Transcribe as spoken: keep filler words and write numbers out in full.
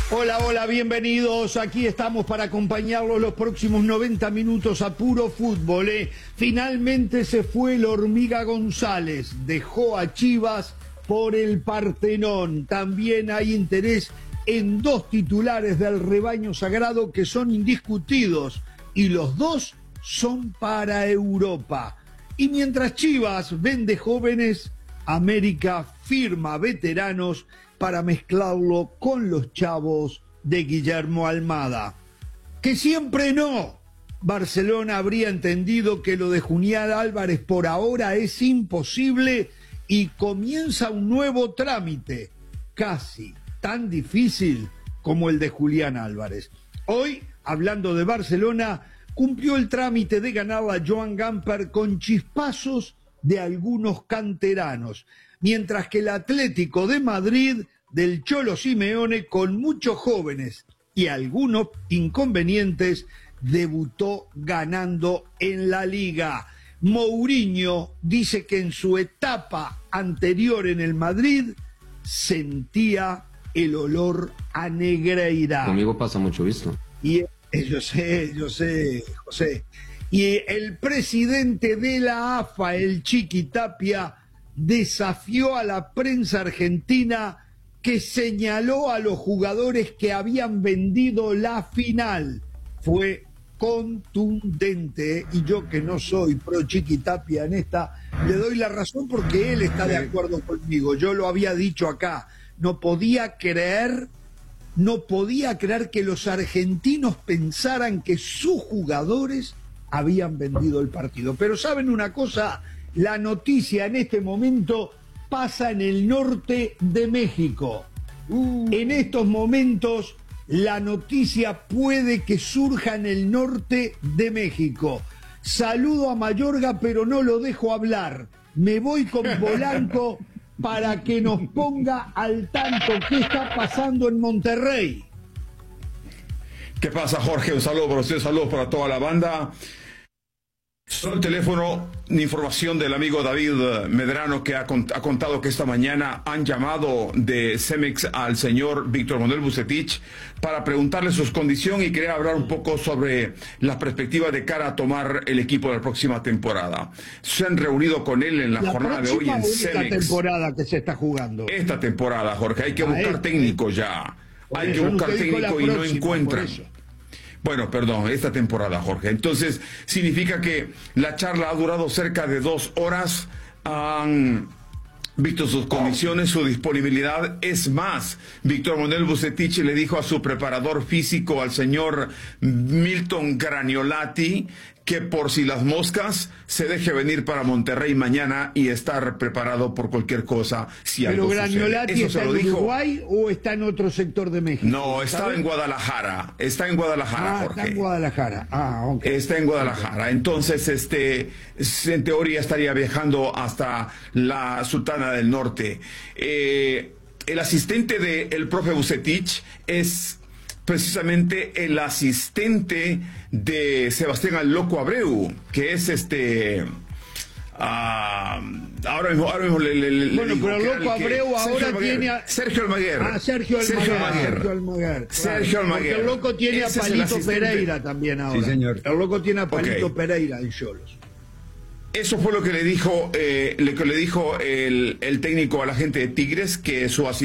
Hola, hola, bienvenidos. Aquí estamos para acompañarlos los próximos noventa minutos a puro fútbol. ¿eh? Finalmente se fue el Hormiga González, dejó a Chivas por el Partenón. También hay interés en dos titulares del rebaño sagrado que son indiscutidos y los dos son para Europa. Y mientras Chivas vende jóvenes, América firma veteranos para mezclarlo con los chavos de Guillermo Almada. Que siempre no. Barcelona habría entendido que lo de Julián Álvarez por ahora es imposible y comienza un nuevo trámite, casi tan difícil como el de Julián Álvarez. Hoy, hablando de Barcelona, cumplió el trámite de ganar a Joan Gamper con chispazos de algunos canteranos, mientras que el Atlético de Madrid del Cholo Simeone, con muchos jóvenes y algunos inconvenientes, debutó ganando en la Liga. Mourinho dice que en su etapa anterior en el Madrid sentía el olor a Negreira. Conmigo pasa mucho esto. Y eh, yo sé, yo sé, José. Y el presidente de la A F A, el Chiqui Tapia, desafió a la prensa argentina que señaló a los jugadores que habían vendido la final. Fue contundente, y yo que no soy pro Chiqui Tapia en esta, le doy la razón porque él está de acuerdo conmigo. Yo lo había dicho acá, no podía creer, no podía creer que los argentinos pensaran que sus jugadores habían vendido el partido. Pero ¿saben una cosa? La noticia en este momento pasa en el norte de México. Uh. En estos momentos la noticia puede que surja en el norte de México. Saludo a Mayorga, pero no lo dejo hablar. Me voy con Polanco para que nos ponga al tanto qué está pasando en Monterrey. ¿Qué pasa, Jorge? Un saludo para usted, un saludo para toda la banda. Solo el teléfono de información del amigo David Medrano, que ha, cont ha contado que esta mañana han llamado de Cemex al señor Víctor Manuel Vucetich para preguntarle su condición y quería hablar un poco sobre la perspectiva de cara a tomar el equipo de la próxima temporada. Se han reunido con él en la, la jornada de hoy en Cemex. Esta temporada que se está jugando. Esta temporada, Jorge, hay que ah, buscar este, técnico ya. Hay que buscar técnico y no encuentran. Bueno, perdón, esta temporada, Jorge. Entonces, significa que la charla ha durado cerca de dos horas. Han visto sus condiciones, su disponibilidad. Es más, Víctor Manuel Vucetich le dijo a su preparador físico, al señor Milton Graniolati, que por si las moscas se deje venir para Monterrey mañana y estar preparado por cualquier cosa. Si ¿Pero algo Graniolati Eso está se lo en dijo. Uruguay o está en otro sector de México? No, está ¿sabes? en Guadalajara. Está en Guadalajara, ah, Jorge. Está en Guadalajara. Ah, ok. Está en Guadalajara. Entonces, este, en teoría estaría viajando hasta la Sultana del Norte. Eh, el asistente del profe Vucetich es precisamente el asistente de Sebastián El Loco Abreu, que es este... Uh, ahora mismo, ahora mismo le, le, le bueno, digo pero el Loco Abreu ahora tiene a... Sergio Almaguer. Ah, Sergio Almaguer. Sergio Almaguer. Sergio Almaguer. Sergio Almaguer. Porque el Loco tiene Ese a Palito Pereira también ahora. Sí, señor. El Loco tiene a Palito okay. Pereira en Xolos. Eso fue lo que le dijo, eh, lo que le dijo el, el técnico a la gente de Tigres, que su asistente